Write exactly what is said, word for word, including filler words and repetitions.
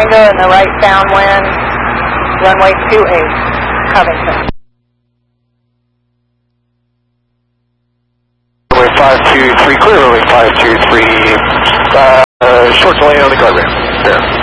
Tango in the right downwind, runway two eight, Covington. Runway five two three, clear runway five two three, uh, short delay on the guardrail. There.